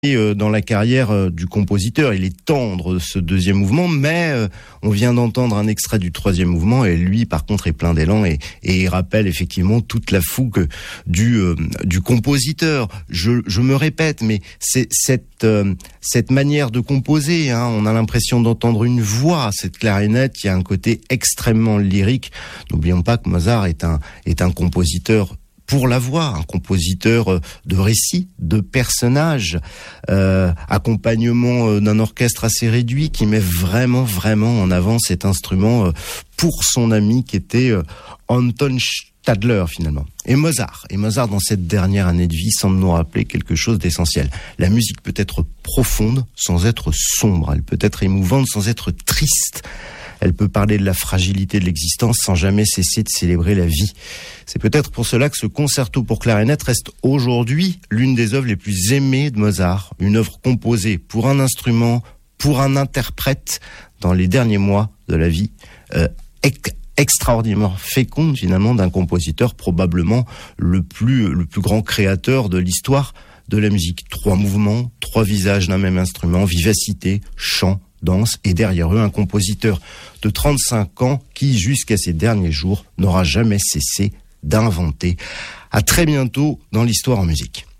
dans la carrière du compositeur. Il est tendre ce deuxième mouvement, mais on vient d'entendre un extrait du troisième mouvement et lui, par contre, est plein d'élan et il rappelle effectivement toute la fougue du compositeur. Je me répète, mais c'est cette manière de composer. On a l'impression d'entendre une voix. Cette clarinette, il y a un côté extrêmement lyrique. N'oublions pas que Mozart est un compositeur pour la voix, un compositeur de récits, de personnages, accompagnement d'un orchestre assez réduit qui met vraiment en avant cet instrument pour son ami qui était Anton Stadler finalement. Et Mozart dans cette dernière année de vie semble nous rappeler quelque chose d'essentiel. La musique peut être profonde sans être sombre, elle peut être émouvante sans être triste. Elle peut parler de la fragilité de l'existence sans jamais cesser de célébrer la vie. C'est peut-être pour cela que ce concerto pour clarinette reste aujourd'hui l'une des œuvres les plus aimées de Mozart. Une œuvre composée pour un instrument, pour un interprète, dans les derniers mois de la vie, extraordinairement féconde finalement d'un compositeur, probablement le plus grand créateur de l'histoire de la musique. 3 mouvements, 3 visages d'un même instrument, vivacité, chant, danse, et derrière eux un compositeur de 35 ans qui, jusqu'à ses derniers jours, n'aura jamais cessé d'inventer. À très bientôt dans l'Histoire en musique.